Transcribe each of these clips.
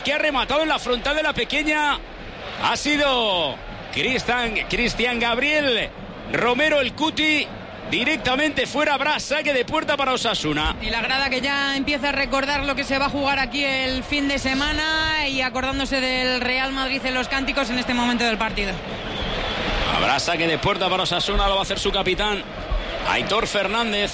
Que ha rematado en la frontal de la pequeña ha sido Cristian Gabriel Romero, el Cuti. Directamente fuera, habrá saque de puerta para Osasuna. Y la grada que ya empieza a recordar lo que se va a jugar aquí el fin de semana y acordándose del Real Madrid en los cánticos en este momento del partido. Habrá saque de puerta para Osasuna, lo va a hacer su capitán Aitor Fernández.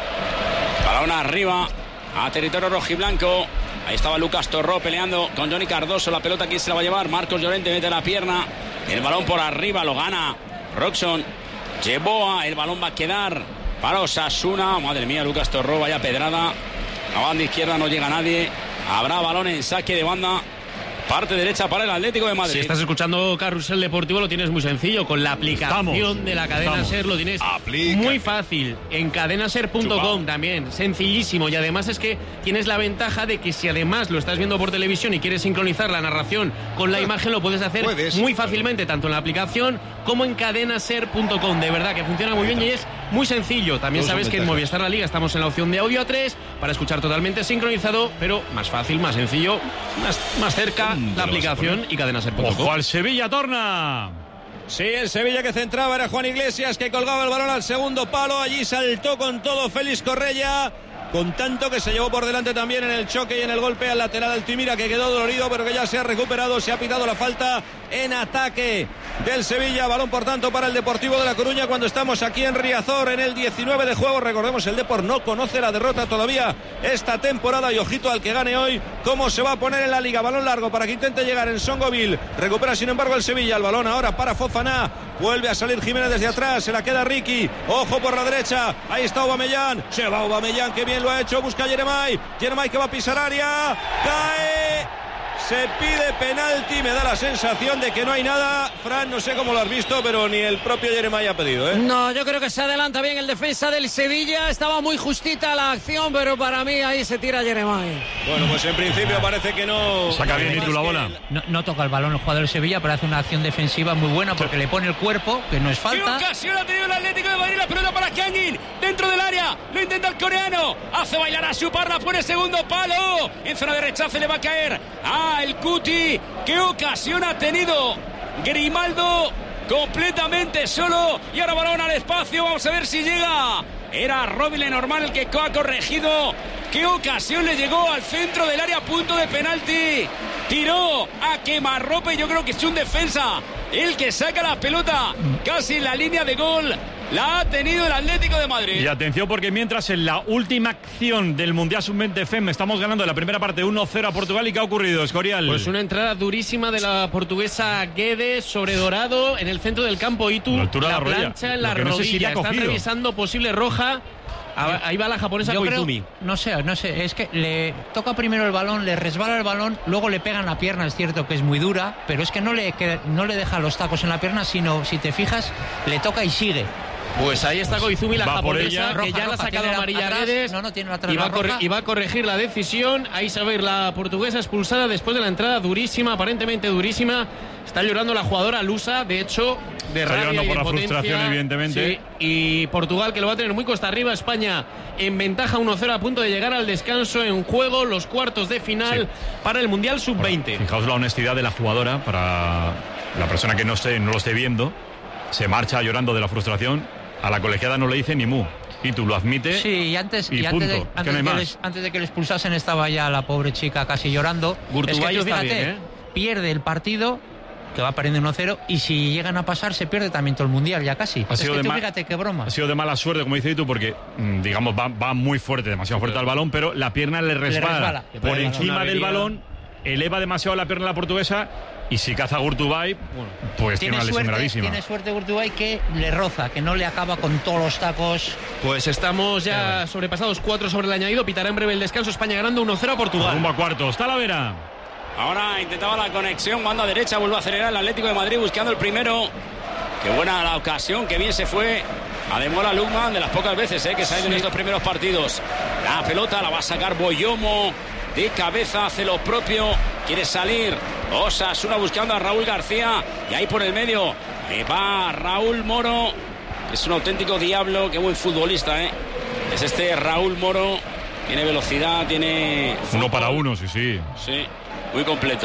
Balón arriba a territorio rojiblanco. Ahí estaba Lucas Torró peleando con Johnny Cardoso. La pelota, ¿quién se la va a llevar? Marcos Llorente mete la pierna. El balón por arriba lo gana Roxon Yeboah. El balón va a quedar para Osasuna. Madre mía, Lucas Torró, vaya pedrada. A banda izquierda no llega nadie. Habrá balón en saque de banda. Parte derecha para el Atlético de Madrid. Si estás escuchando Carrusel Deportivo, lo tienes muy sencillo. Con la aplicación de la cadena SER lo tienes muy fácil. En cadenaser.com también, sencillísimo. Y además es que tienes la ventaja de que si además lo estás viendo por televisión y quieres sincronizar la narración con la imagen, lo puedes hacer muy fácilmente, tanto en la aplicación como en cadenaser.com. De verdad que funciona muy bien y es muy sencillo. También sabes que en Movistar La Liga estamos en la opción de audio a 3 para escuchar totalmente sincronizado, pero más fácil, más sencillo, más cerca. La aplicación y cadenaser.com. Ojo al Sevilla, Torna. Sí, el Sevilla que centraba era Juan Iglesias, que colgaba el balón al segundo palo. Allí saltó con todo Félix Correia, con tanto que se llevó por delante también en el choque y en el golpe al lateral Altimira, que quedó dolorido, pero que ya se ha recuperado. Se ha pitado la falta en ataque del Sevilla. Balón, por tanto, para el Deportivo de La Coruña cuando estamos aquí en Riazor en el 19 de juego. Recordemos, el Depor no conoce la derrota todavía esta temporada y ojito al que gane hoy cómo se va a poner en la Liga. Balón largo para que intente llegar en Songoville. Recupera, sin embargo, el Sevilla. El balón ahora para Fofana. Vuelve a salir Jiménez desde atrás. Se la queda Ricky. Ojo por la derecha. Ahí está Aubameyang. Se va Aubameyang, que bien lo ha hecho. Busca a Jeremai que va a pisar área. Cae. Se pide penalti, me da la sensación de que no hay nada. Fran, no sé cómo lo has visto, pero ni el propio Jeremai ha pedido, ¿eh? No, yo creo que se adelanta bien el defensa del Sevilla. Estaba muy justita la acción, pero para mí ahí se tira Jeremai. Bueno, pues en principio parece que no. Saca bien y tú la bola. No toca el balón el jugador del Sevilla, pero hace una acción defensiva muy buena porque le pone el cuerpo, que no es falta. ¿Qué ocasión ha tenido el Atlético de Madrid? La pelota para Kangin, dentro del área. Lo intenta el coreano. Hace bailar a Suparla, pone segundo palo. En zona de rechace le va a caer el Cuti. ¿Qué ocasión ha tenido Grimaldo? Completamente solo. Y ahora balón al espacio. Vamos a ver si llega. Era Robin Lenormand el que ha corregido. ¿Qué ocasión le llegó al centro del área? Punto de penalti. Tiró a quemarropa y yo creo que es un defensa el que saca la pelota casi en la línea de gol. La ha tenido el Atlético de Madrid. Y atención, porque mientras en la última acción del Mundial Sub-20 FEM estamos ganando en la primera parte 1-0 a Portugal. ¿Y qué ha ocurrido, Escorial? Pues una entrada durísima de la portuguesa Guedes sobre Dorado en el centro del campo. Itu, la plancha en la rodilla. Están revisando posible roja. Ahí va la japonesa Koizumi. No sé, es que le toca primero el balón, le resbala el balón, luego le pegan la pierna. Es cierto que es muy dura, pero es que no le deja los tacos en la pierna, sino, si te fijas, le toca y sigue. Pues ahí está Koizumi, la japonesa, que ya la ha sacado amarilla Guedes. No tiene la atrás. Y va a corregir la decisión. Ahí se va a ir la portuguesa expulsada después de la entrada durísima, aparentemente durísima. Está llorando la jugadora lusa, de hecho, de rabia y de por la potencia. frustración, evidentemente. Sí, y Portugal, que lo va a tener muy cuesta arriba. España en ventaja 1-0, a punto de llegar al descanso. En juego los cuartos de final para el Mundial Sub-20. Bueno, fijaos la honestidad de la jugadora. Para la persona que no lo esté viendo, se marcha llorando de la frustración. A la colegiada no le dice ni mu. Y tú lo admite. Sí, y antes de que le expulsasen estaba ya la pobre chica casi llorando. Gurtubay está bien, pierde el partido, que va perdiendo 1-0, y si llegan a pasar se pierde también todo el Mundial ya casi. Fíjate qué broma. Ha sido de mala suerte, como dices tú, porque digamos va muy fuerte, demasiado fuerte al balón, pero la pierna le resbala por encima del balón, eleva demasiado la pierna la portuguesa. Y si caza Gurtubay, pues tiene una lesión gravísima. Tiene suerte Gurtubay, que le roza, que no le acaba con todos los tacos. Pues estamos ya sobrepasados 4 sobre el añadido. Pitará en breve el descanso. España ganando 1-0 a Portugal. Rumbo a cuartos. Talavera. Ahora intentaba la conexión, banda derecha, vuelve a acelerar el Atlético de Madrid buscando el primero. Qué buena la ocasión, qué bien se fue a Demola Lukman, de las pocas veces que se ha ido en estos primeros partidos. La pelota la va a sacar Boyomo. De cabeza hace lo propio, quiere salir Osasuna buscando a Raúl García, y ahí por el medio le va Raúl Moro, que es un auténtico diablo. Qué buen futbolista, es este Raúl Moro, Tiene velocidad, tiene... Uno para uno, sí. Sí, muy completo.